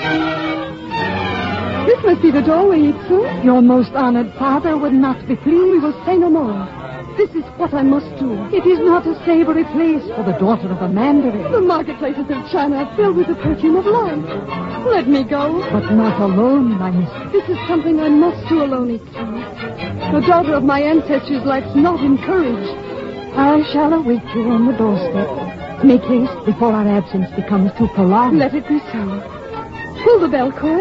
This must be the doorway, Itsu. Your most honored father would not be pleased. We will say no more. This is what I must do. It is not a savory place for the daughter of a mandarin. The marketplaces of China are filled with the perfume of life. Let me go. But not alone, my mistress. This is something I must do alone, Itsu. The daughter of my ancestors lacks not in courage. I shall await you on the doorstep. Make haste before our absence becomes too prolonged. Let it be so. Pull the bell cord.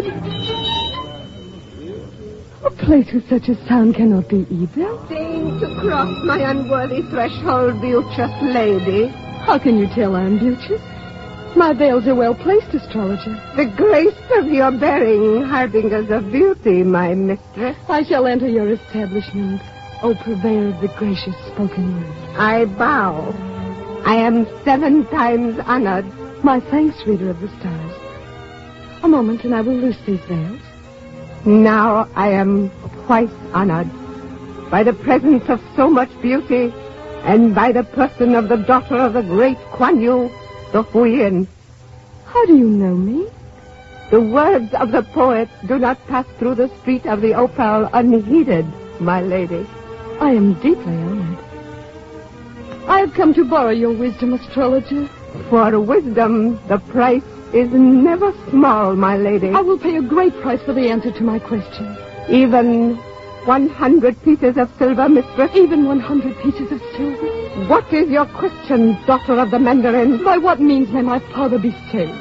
A place with such a sound cannot be evil. Deign to cross my unworthy threshold, beauteous lady. How can you tell I'm beauteous? My veils are well placed, astrologer. The grace of your bearing harbingers of beauty, my mistress. I shall enter your establishment, O purveyor of the gracious spoken word. I bow. I am 7 times honored. My thanks, reader of the stars. A moment, and I will loose these veils. Now I am twice honored by the presence of so much beauty and by the person of the daughter of the great Kuan Yu, the Huyin. How do you know me? The words of the poet do not pass through the street of the Opal unheeded, my lady. I am deeply honored. I have come to borrow your wisdom, astrologer. For wisdom, the price is never small, my lady. I will pay a great price for the answer to my question. Even 100 pieces of silver, mistress? Even 100 pieces of silver? What is your question, daughter of the Mandarin? By what means may my father be saved?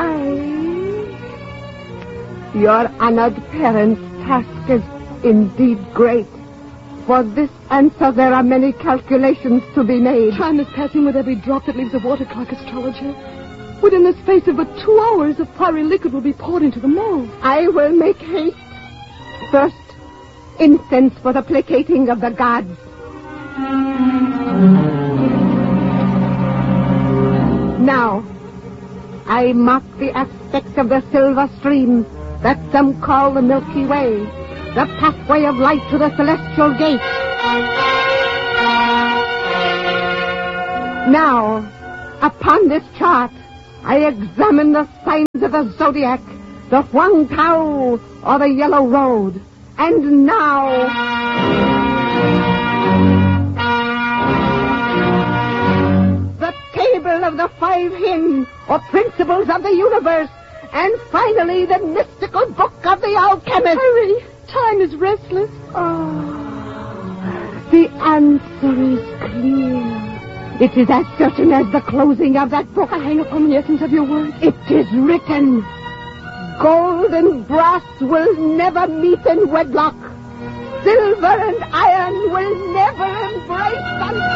Your honored parents' task is indeed great. For this answer, there are many calculations to be made. Time is passing with every drop that leaves the water clock, astrologer. Within the space of but 2 hours, the fiery liquid will be poured into the mold. I will make haste. First, incense for the placating of the gods. Now, I mark the aspect of the silver stream that some call the Milky Way, the pathway of light to the celestial gate. Now, upon this chart, I examine the signs of the zodiac, the Huang Tao, or the Yellow Road. And now... the table of the 5 Hin, or principles of the universe. And finally, the mystical book of the alchemist. Hurry! Time is restless. The answer is clear. It is as certain as the closing of that book. I hang upon the essence of your words. It is written. Gold and brass will never meet in wedlock. Silver and iron will never embrace